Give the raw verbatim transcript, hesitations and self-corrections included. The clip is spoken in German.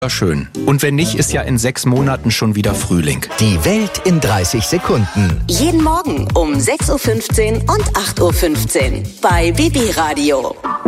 schön. Und wenn nicht, ist ja in sechs Monaten schon wieder Frühling. Die Welt in dreißig Sekunden. Jeden Morgen um sechs Uhr fünfzehn und acht Uhr fünfzehn bei B B Radio.